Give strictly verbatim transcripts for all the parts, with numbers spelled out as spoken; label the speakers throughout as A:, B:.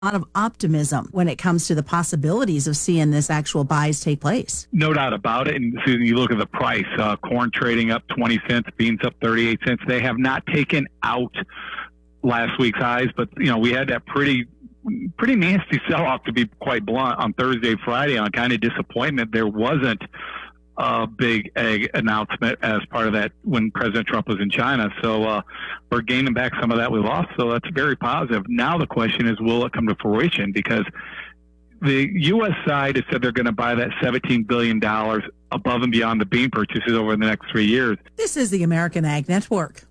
A: lot of optimism when it comes to the possibilities of seeing this actual buys take place.
B: No doubt about it. And so you look at the price, uh, corn trading up twenty cents, beans up thirty-eight cents. They have not taken out last week's highs, but, you know, we had that pretty pretty nasty sell-off, to be quite blunt, on Thursday, Friday, on kind of disappointment. There wasn't a big egg announcement as part of that when President Trump was in China. So uh, we're gaining back some of that we lost. So that's very positive. Now the question is, will it come to fruition? Because the U S side has said they're going to buy that seventeen billion dollars above and beyond the bean purchases over the next three years.
A: This is the American Ag Network.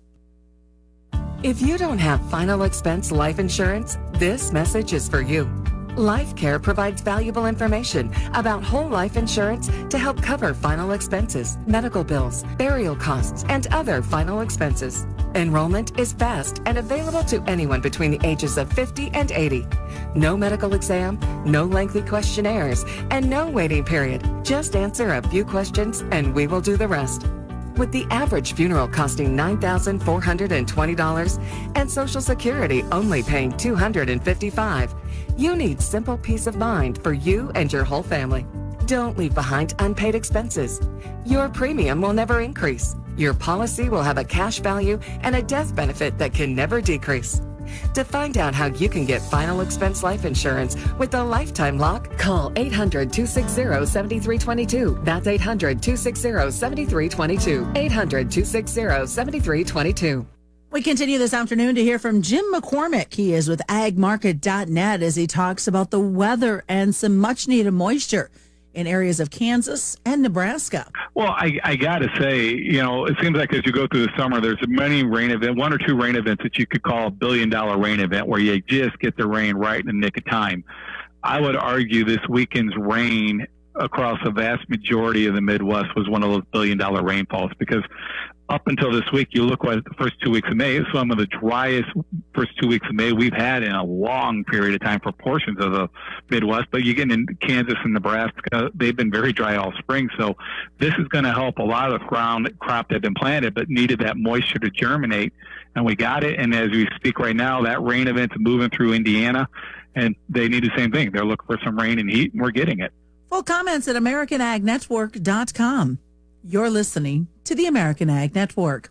C: If you don't have final expense life insurance, this message is for you. LifeCare provides valuable information about whole life insurance to help cover final expenses, medical bills, burial costs, and other final expenses. Enrollment is fast and available to anyone between the ages of fifty and eighty. No medical exam, no lengthy questionnaires, and no waiting period. Just answer a few questions and we will do the rest. With the average funeral costing nine thousand four hundred twenty dollars and Social Security only paying two hundred fifty-five dollars, you need simple peace of mind for you and your whole family. Don't leave behind unpaid expenses. Your premium will never increase. Your policy will have a cash value and a death benefit that can never decrease. To find out how you can get final expense life insurance with a lifetime lock, call eight hundred, two six zero, seven three two two. That's eight hundred, two six zero, seven three two two. eight hundred, two six zero, seven three two two.
A: We continue this afternoon to hear from Jim McCormick. He is with ag market dot net as he talks about the weather and some much needed moisture in areas of Kansas and Nebraska.
B: Well, I, I got to say, you know, it seems like as you go through the summer, there's many rain events, one or two rain events that you could call a billion dollar rain event where you just get the rain right in the nick of time. I would argue this weekend's rain across a vast majority of the Midwest was one of those billion dollar rainfalls, because up until this week, you look at the first two weeks of May, it's some of the driest first two weeks of May we've had in a long period of time for portions of the Midwest. But you get in Kansas and Nebraska, they've been very dry all spring. So this is going to help a lot of ground crop that had been planted but needed that moisture to germinate. And we got it. And as we speak right now, that rain event's moving through Indiana, and they need the same thing. They're looking for some rain and heat, and we're getting it.
A: Full comments at American Ag Network dot com. You're listening to the American Ag Network.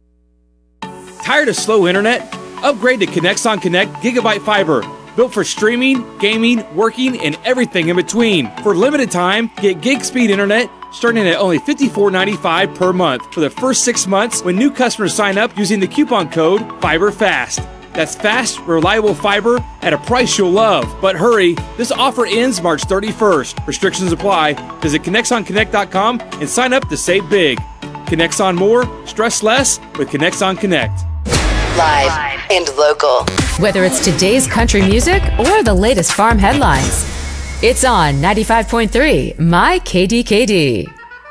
D: Tired of slow internet? Upgrade to Connexon Connect Gigabyte Fiber. Built for streaming, gaming, working, and everything in between. For limited time, get gig speed internet starting at only fifty-four ninety-five per month for the first six months when new customers sign up using the coupon code FIBERFAST. That's fast, reliable fiber at a price you'll love. But hurry, this offer ends March thirty-first. Restrictions apply. Visit Connexon Connect dot com and sign up to save big. Connexon more, stress less with Connexon Connect.
E: Live and local.
F: Whether it's today's country music or the latest farm headlines, it's on ninety-five point three My K D K D.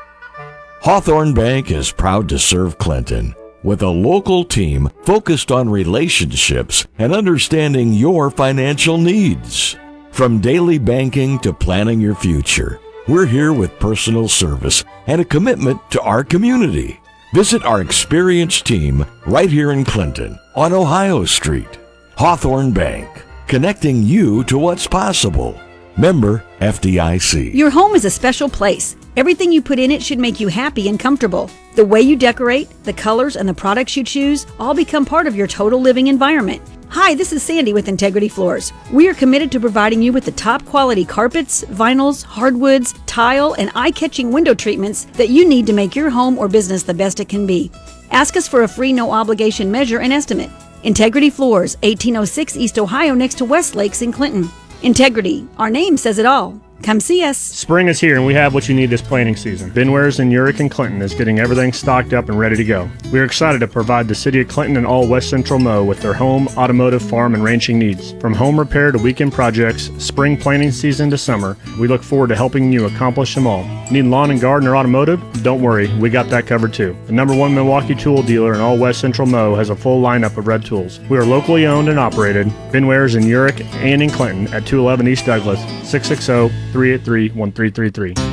G: Hawthorne Bank is proud to serve Clinton with a local team focused on relationships and understanding your financial needs. From daily banking to planning your future, we're here with personal service and a commitment to our community. Visit our experienced team right here in Clinton on Ohio Street. Hawthorne Bank, connecting you to what's possible. Member F D I C.
H: Your home is a special place. Everything you put in it should make you happy and comfortable. The way you decorate, the colors, and the products you choose all become part of your total living environment. Hi, this is Sandy with Integrity Floors. We are committed to providing you with the top quality carpets, vinyls, hardwoods, tile, and eye-catching window treatments that you need to make your home or business the best it can be. Ask us for a free no-obligation measure and estimate. Integrity Floors, eighteen oh six East Ohio, next to West Lakes in Clinton. Integrity, our name says it all. Come see us.
I: Spring is here and we have what you need this planting season. Binwares in Urick and Clinton is getting everything stocked up and ready to go. We are excited to provide the City of Clinton and all West Central Mo with their home, automotive, farm, and ranching needs. From home repair to weekend projects, spring planting season to summer, we look forward to helping you accomplish them all. Need lawn and garden or automotive? Don't worry, we got that covered too. The number one Milwaukee tool dealer in all West Central Mo has a full lineup of red tools. We are locally owned and operated. Binwares in Urick and in Clinton at two eleven East Douglas, six six zero, three eight three, one three three three.